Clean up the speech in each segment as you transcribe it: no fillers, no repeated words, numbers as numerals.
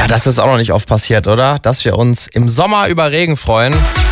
das ist auch noch nicht oft passiert, oder? Dass wir uns im Sommer über Regen freuen.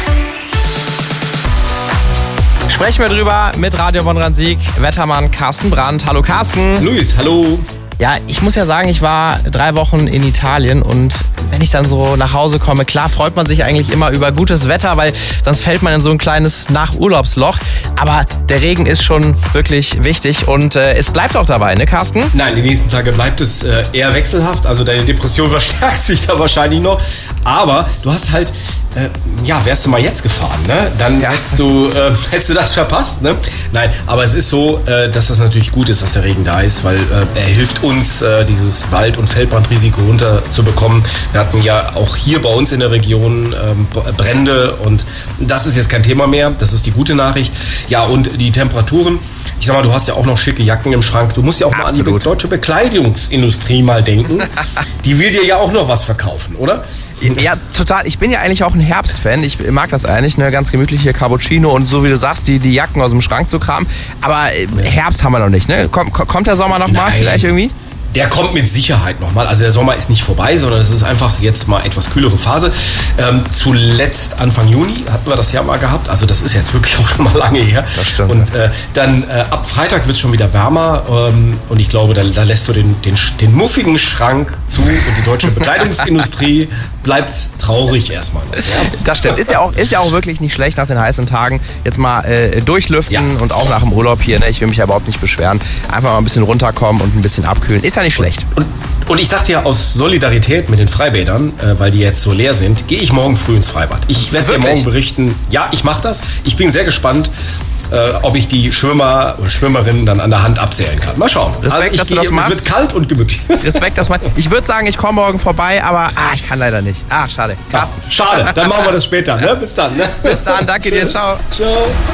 Sprechen wir drüber mit Radio Bonn-Rhein-Sieg, Wettermann Carsten Brandt. Hallo Carsten. Luis, hallo. Ja, ich muss ja sagen, ich war 3 Wochen in Italien und wenn ich dann so nach Hause komme, klar freut man sich eigentlich immer über gutes Wetter, weil sonst fällt man in so ein kleines Nachurlaubsloch. Aber der Regen ist schon wirklich wichtig und es bleibt auch dabei, ne Carsten? Nein, die nächsten Tage bleibt es eher wechselhaft, also deine Depression verstärkt sich da wahrscheinlich noch. Aber du hast halt, wärst du mal jetzt gefahren, ne? Dann hättest du das verpasst, ne? Nein, aber es ist so, dass das natürlich gut ist, dass der Regen da ist, weil er hilft uns, dieses Wald- und Feldbrandrisiko runterzubekommen. Wir hatten ja auch hier bei uns in der Region Brände und das ist jetzt kein Thema mehr. Das ist die gute Nachricht. Ja, und die Temperaturen. Ich sag mal, du hast ja auch noch schicke Jacken im Schrank. Du musst ja auch mal an die deutsche Bekleidungsindustrie mal denken. Die will dir ja auch noch was verkaufen, oder? Ja, total. Ich bin ja eigentlich auch ein Herbstfan. Ich mag das eigentlich, ne? Ganz gemütlich hier Cappuccino und so wie du sagst, die Jacken aus dem Schrank zu kramen. Aber Herbst haben wir noch nicht, ne? Kommt der Sommer noch mal vielleicht irgendwie? Der kommt mit Sicherheit nochmal. Also der Sommer ist nicht vorbei, sondern es ist einfach jetzt mal etwas kühlere Phase. Zuletzt Anfang Juni hatten wir das ja mal gehabt. Also das ist jetzt wirklich auch schon mal lange her. Das stimmt. Und dann ab Freitag wird es schon wieder wärmer. Und ich glaube, da lässt du den muffigen Schrank zu. Und die deutsche Bekleidungsindustrie bleibt traurig erstmal noch. Ja? Das stimmt. Ist ja auch wirklich nicht schlecht nach den heißen Tagen. Jetzt mal durchlüften und auch nach dem Urlaub hier. Ne? Ich will mich ja überhaupt nicht beschweren. Einfach mal ein bisschen runterkommen und ein bisschen abkühlen. Ist ja nicht schlecht. Und ich sag dir, aus Solidarität mit den Freibädern, weil die jetzt so leer sind, gehe ich morgen früh ins Freibad. Ich werde dir morgen berichten. Ja, ich mache das. Ich bin sehr gespannt, ob ich die Schwimmer oder Schwimmerinnen dann an der Hand abzählen kann. Mal schauen. Respekt, dass du das machst. Es wird kalt und gemütlich. Respekt, dass man. Ich würde sagen, ich komme morgen vorbei, aber ich kann leider nicht. Schade. Carsten. Schade, dann machen wir das später. Ne? Bis dann. Ne? Bis dann, danke dir. Ciao. Ciao.